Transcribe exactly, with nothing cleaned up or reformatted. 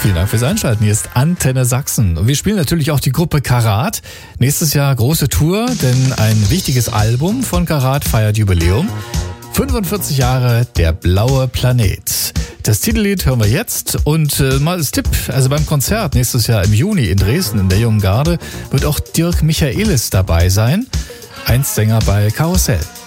Vielen Dank fürs Einschalten. Hier ist Antenne Sachsen. Und wir spielen natürlich auch die Gruppe Karat. Nächstes Jahr große Tour, denn ein wichtiges Album von Karat feiert Jubiläum. fünfundvierzig Jahre Der blaue Planet. Das Titellied hören wir jetzt und äh, mal als Tipp, also beim Konzert nächstes Jahr im Juni in Dresden in der Jungen Garde wird auch Dirk Michaelis dabei sein, einst Sänger bei Karussell.